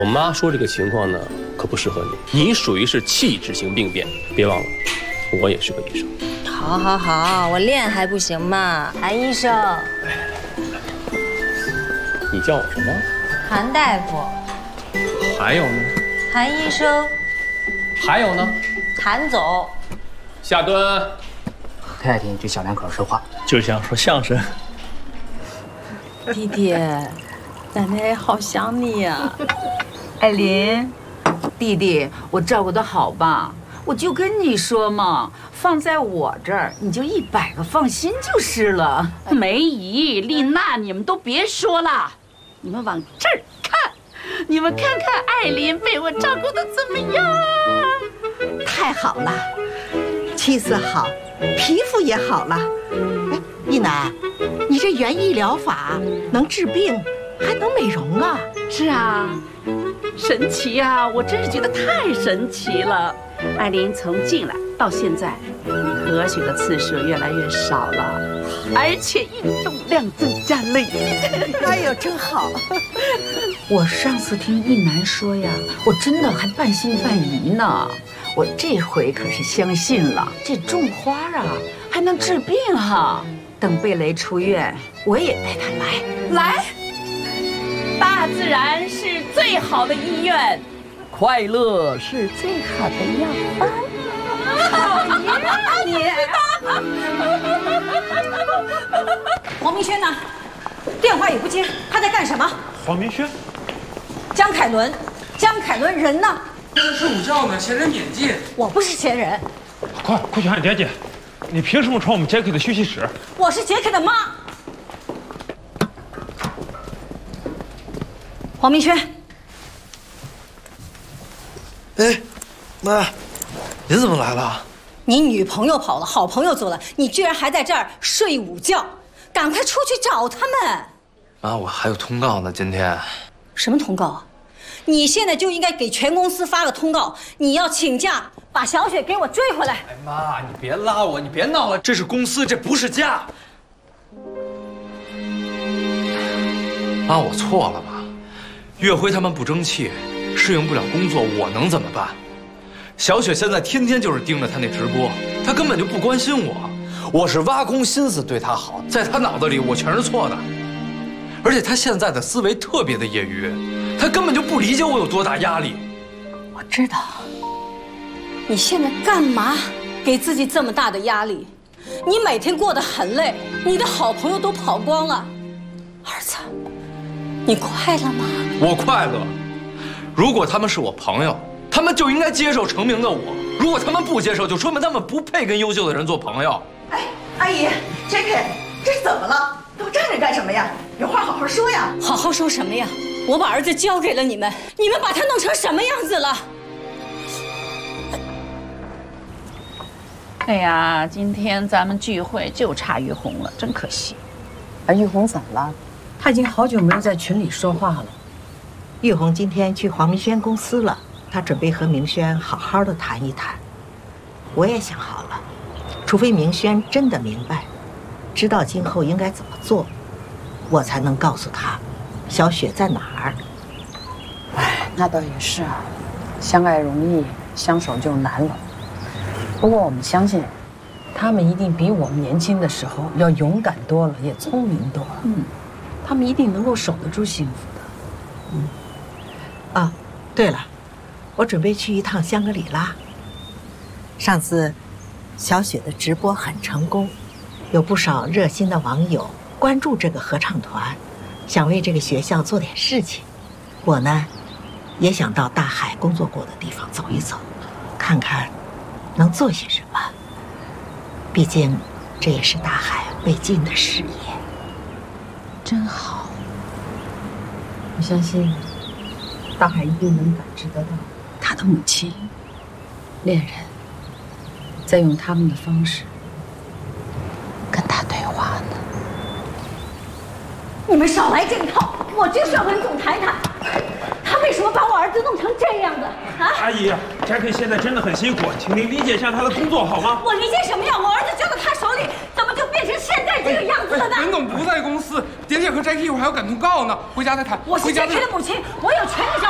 我妈说这个情况呢，可不适合你，你属于是器质性病变，别忘了，我也是个医生。 好，好，好，我练还不行吗？韩医生， 你叫我什么？ 韩大夫。 还有呢？ 韩医生。 还有呢？ 韩总。 下蹲。 太爱听这小两口说话， 就像说相声。 弟弟，奶奶好想你呀！ 艾琳，弟弟，我照顾得好吧？我就跟你说嘛，放在我这儿，你就100个放心就是了。梅姨、丽娜，你们都别说了，你们往这儿看，你们看看艾琳被我照顾得怎么样？ 太好了，气色好，皮肤也好了。哎，一楠，你这园艺疗法能治病，还能美容啊！ 是啊，神奇啊！我真是觉得太神奇了。艾琳从进来到现在，咳血的次数越来越少了，而且运动量增加了。 哎呦，真好！ 我上次听一楠说呀，我真的还半信半疑呢。我这回可是相信了，这种花啊还能治病哈！等贝雷出院，我也带他来。大自然是最好的医院， 快乐是最好的药方。 你黄明轩呢？电话也不接，他在干什么？ 黄明轩， 江凯伦人呢？ 睡午觉呢，闲人免进。 我不是闲人。 快去喊姐姐！你凭什么闯我们杰克的休息室？ 我是杰克的妈。黄明轩。 哎，妈，您怎么来了？ 你女朋友跑了，好朋友走了，你居然还在这儿睡午觉，赶快出去找他们。 妈，我还有通告呢，今天。 什么通告啊？你现在就应该给全公司发个通告，你要请假，把小雪给我追回来。 哎妈，你别拉我，你别闹了，这是公司，这不是家。妈，我错了吧？岳辉他们不争气，适应不了工作，我能怎么办？小雪现在天天就是盯着他那直播，她根本就不关心我，我是挖空心思对她好，在她脑子里我全是错的，而且她现在的思维特别的业余，她根本就不理解我有多大压力。 我知道，你现在干嘛给自己这么大的压力？你每天过得很累，你的好朋友都跑光了，儿子，你快乐吗？ 我快乐。如果他们是我朋友，他们就应该接受成名的我；如果他们不接受，就说明他们不配跟优秀的人做朋友。 哎，阿姨，杰克，这是怎么了？都站着干什么呀？有话好好说呀！ 好好说什么呀？我把儿子交给了你们，你们把他弄成什么样子了？ 哎呀，今天咱们聚会就差玉红了，真可惜。 玉红怎么了？她已经好久没有在群里说话了。 玉红今天去黄明轩公司了，她准备和明轩好好的谈一谈。我也想好了，除非明轩真的明白，知道今后应该怎么做，我才能告诉他小雪在哪儿。 哎，那倒也是啊，相爱容易，相守就难了。不过我们相信，他们一定比我们年轻的时候要勇敢多了，也聪明多了。他们一定能够守得住幸福的。 啊，对了，我准备去一趟香格里拉。上次小雪的直播很成功，有不少热心的网友关注这个合唱团，想为这个学校做点事情。我呢，也想到大海工作过的地方走一走，看看能做些什么。毕竟这也是大海未尽的事业。 真好，我相信大海一定能感知得到他的母亲、恋人在用他们的方式跟他对话呢。 你们少来这一套，我就是要跟总谈谈，他为什么把我儿子弄成这样的啊？ 阿姨，杰克现在真的很辛苦，请您理解一下他的工作好吗？ 我理解什么呀？我儿子交到他手里，怎么就变成现在这个样子了呢？ 任总不在公司，蝶姐和 Jackie 一会儿还要赶通告呢，回家再谈。 我是杰克的母亲，我有权利